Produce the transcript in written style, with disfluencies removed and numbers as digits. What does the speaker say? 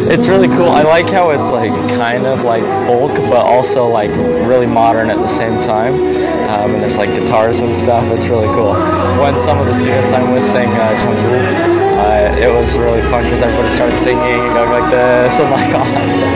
It's really cool. I like how it's like kind of like folk, but also like really modern at the same time. And there's like guitars and stuff. It's really cool. When some of the students I'm with sang Chengdu, it was really fun because everybody started singing and going like this and like all that stuff.